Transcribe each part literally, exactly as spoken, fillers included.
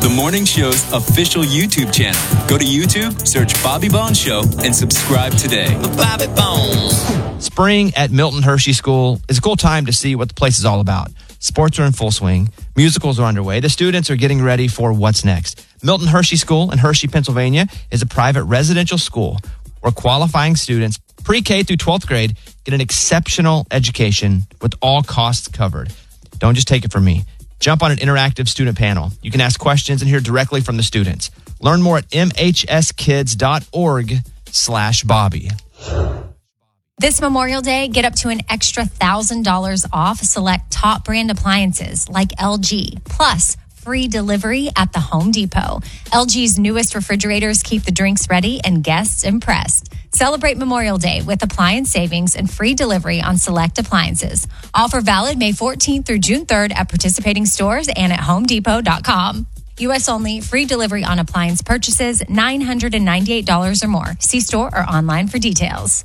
the morning show's official YouTube channel. Go to YouTube, search Bobby Bones Show, and subscribe today. Bobby Bones. Spring at Milton Hershey School is a cool time to see what the place is all about. Sports are in full swing. Musicals are underway. The students are getting ready for what's next. Milton Hershey School in Hershey, Pennsylvania is a private residential school where qualifying students pre-K through twelfth grade get an exceptional education with all costs covered. Don't just take it from me. Jump on an interactive student panel. You can ask questions and hear directly from the students. Learn more at mhskids.org slash Bobby. This Memorial Day, get up to an extra one thousand dollars off select top brand appliances like L G. Plus, free delivery at the Home Depot. L G's newest refrigerators keep the drinks ready and guests impressed. Celebrate Memorial Day with appliance savings and free delivery on select appliances. Offer valid May fourteenth through June third at participating stores and at home depot dot com. U S only. Free delivery on appliance purchases nine hundred ninety-eight dollars or more. See store or online for details.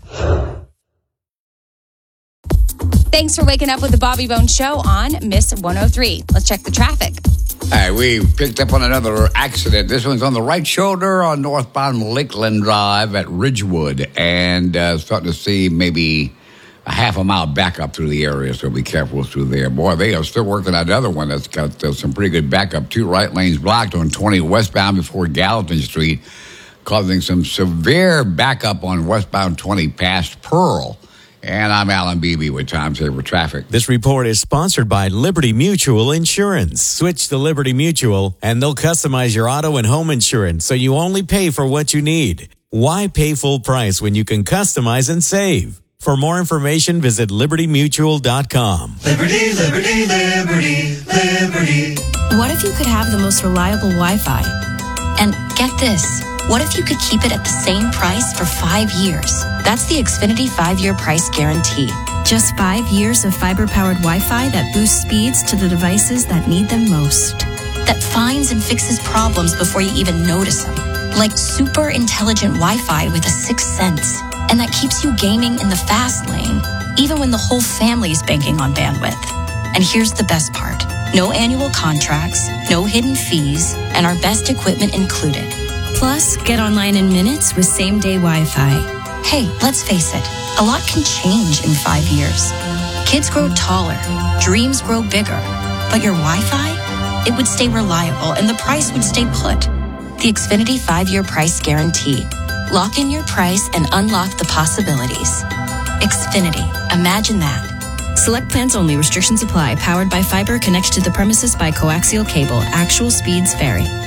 Thanks for waking up with the Bobby Bones Show on Miss one oh three. Let's check the traffic. All right, we picked up on another accident. This one's on the right shoulder on northbound Lakeland Drive at Ridgewood, and uh, starting to see maybe a half a mile backup through the area, so be careful through there. Boy, they are still working on another one that's got uh, some pretty good backup. Two right lanes blocked on twenty westbound before Gallatin Street, causing some severe backup on westbound twenty past Pearl. And I'm Alan Beebe with Time Saver Traffic. This report is sponsored by Liberty Mutual Insurance. Switch to Liberty Mutual, and they'll customize your auto and home insurance so you only pay for what you need. Why pay full price when you can customize and save? For more information, visit liberty mutual dot com. Liberty, liberty, liberty, liberty. What if you could have the most reliable Wi-Fi? And get this. What if you could keep it at the same price for five years? That's the Xfinity five-year price guarantee. Just five years of fiber-powered Wi-Fi that boosts speeds to the devices that need them most. That finds and fixes problems before you even notice them. Like super intelligent Wi-Fi with a sixth sense. And that keeps you gaming in the fast lane, even when the whole family is banking on bandwidth. And here's the best part. No annual contracts, no hidden fees, and our best equipment included. Plus, get online in minutes with same-day Wi-Fi. Hey, let's face it, a lot can change in five years. Kids grow taller, dreams grow bigger, but your Wi-Fi, it would stay reliable and the price would stay put. The Xfinity five-year price guarantee. Lock in your price and unlock the possibilities. Xfinity, imagine that. Select plans only. Restrictions apply. Powered by fiber. Connected to the premises by coaxial cable. Actual speeds vary.